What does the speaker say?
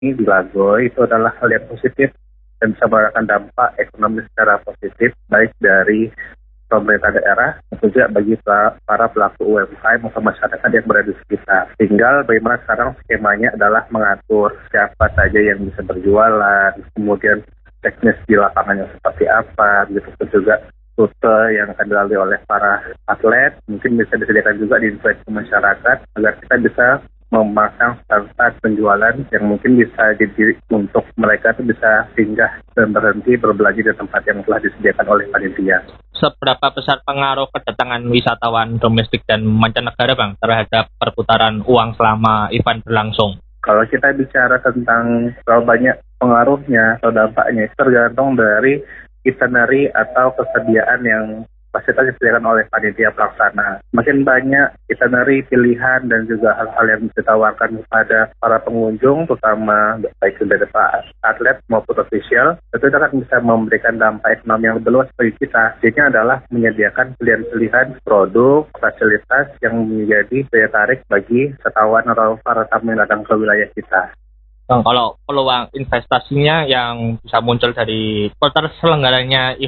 ini di Lago itu adalah hal yang positif dan bisa memberikan dampak ekonomi secara positif baik dari pemerintah daerah dan juga bagi para pelaku UMKM atau masyarakat yang berada di sekitar. Tinggal bagaimana sekarang skemanya adalah mengatur siapa saja yang bisa berjualan, kemudian teknis di lapangannya seperti apa, gitu juga rute yang akan dilalui oleh para atlet, mungkin bisa disediakan juga di info ke masyarakat agar kita bisa memasang standar penjualan yang mungkin bisa jadi untuk mereka itu bisa singgah dan berhenti berbelanja di tempat yang telah disediakan oleh panitia. Seberapa besar pengaruh kedatangan wisatawan domestik dan mancanegara, Bang, terhadap perputaran uang selama event berlangsung? Kalau kita bicara tentang berapa banyak pengaruhnya atau dampaknya, itu tergantung dari itinerary atau kesediaan yang fasilitas disediakan oleh panitia pelaksana. Makin banyak itinerary, pilihan, dan juga hal-hal yang ditawarkan kepada para pengunjung, terutama baik dari atlet maupun official, itu akan bisa memberikan dampak ekonomi yang lebih luas bagi kita. Intinya adalah menyediakan pilihan-pilihan produk, fasilitas yang menjadi daya tarik bagi wisatawan atau para tamu yang datang ke wilayah kita. Bang, kalau peluang investasinya yang bisa muncul dari terselenggaranya